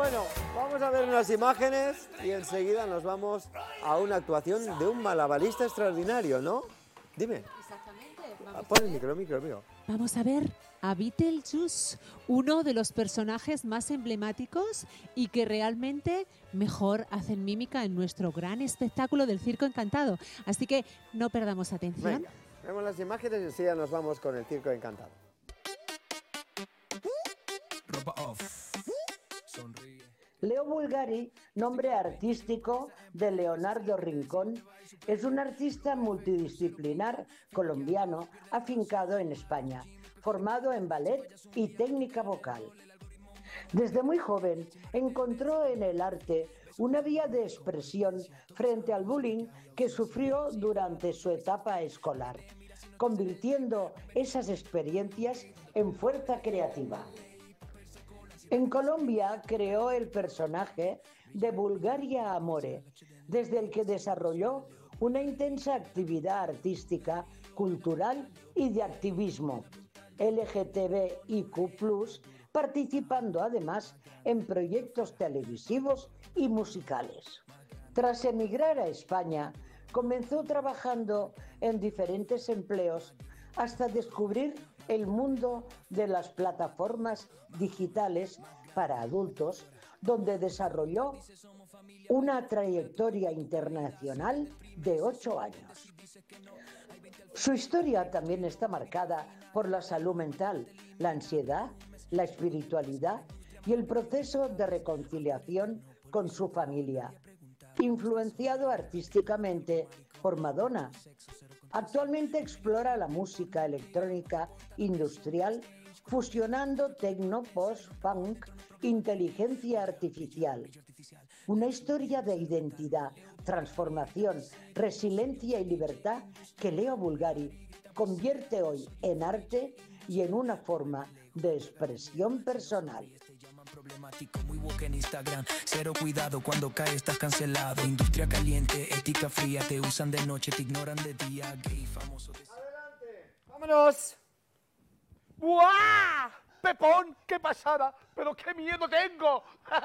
Bueno, vamos a ver unas imágenes y enseguida nos vamos a una actuación de un malabarista extraordinario, ¿no? Dime. Exactamente. Pon el micro. Vamos a ver a Beetlejuice, uno de los personajes más emblemáticos y que realmente mejor hacen mímica en nuestro gran espectáculo del Circo Encantado. Así que no perdamos atención. Venga, vemos las imágenes y enseguida nos vamos con el Circo Encantado. Leo Bulgari, nombre artístico de Leonardo Rincón, es un artista multidisciplinar colombiano afincado en España, formado en ballet y técnica vocal. Desde muy joven encontró en el arte una vía de expresión frente al bullying que sufrió durante su etapa escolar, convirtiendo esas experiencias en fuerza creativa. En Colombia creó el personaje de Bulgaria Amore, desde el que desarrolló una intensa actividad artística, cultural y de activismo LGTBIQ+, participando además en proyectos televisivos y musicales. Tras emigrar a España, comenzó trabajando en diferentes empleos hasta descubrir el mundo de las plataformas digitales para adultos, donde desarrolló una trayectoria internacional de 8 años. Su historia también está marcada por la salud mental, la ansiedad, la espiritualidad y el proceso de reconciliación con su familia, influenciado artísticamente por Madonna. Actualmente explora la música electrónica industrial, fusionando techno, post-punk, inteligencia artificial. Una historia de identidad, transformación, resiliencia y libertad que Leo Bulgari convierte hoy en arte y en una forma de expresión personal. Problemático, muy woke en Instagram. Cero cuidado, cuando cae estás cancelado. Industria caliente, ética fría. Te usan de noche, te ignoran de día. Gay, famoso. ¡Adelante! ¡Vámonos! ¡Buah! Pepón, qué pasada, pero qué miedo tengo.